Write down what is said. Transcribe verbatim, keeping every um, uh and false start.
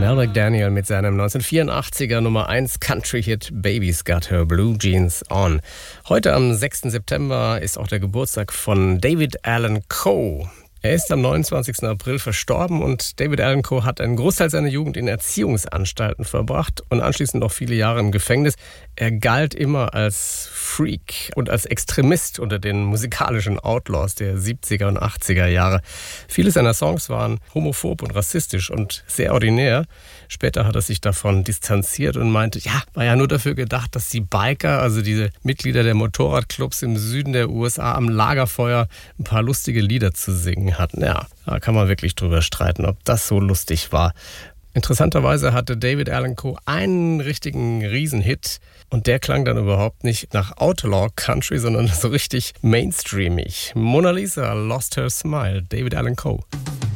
Mel McDaniel mit seinem neunzehnhundertvierundachtziger Nummer eins Country-Hit Baby's Got Her Blue Jeans On. Heute am sechsten September ist auch der Geburtstag von David Allan Coe. Er ist am neunundzwanzigsten April verstorben und David Allan Coe hat einen Großteil seiner Jugend in Erziehungsanstalten verbracht und anschließend noch viele Jahre im Gefängnis. Er galt immer als Freak und als Extremist unter den musikalischen Outlaws der siebziger und achtziger Jahre. Viele seiner Songs waren homophob und rassistisch und sehr ordinär. Später hat er sich davon distanziert und meinte, ja, war ja nur dafür gedacht, dass die Biker, also diese Mitglieder der Motorradclubs im Süden der U S A, am Lagerfeuer ein paar lustige Lieder zu singen hatten. Ja, da kann man wirklich drüber streiten, ob das so lustig war. Interessanterweise hatte David Allan Coe einen richtigen Riesenhit und der klang dann überhaupt nicht nach Outlaw Country, sondern so richtig mainstreamig. Mona Lisa Lost Her Smile, David Allan Coe.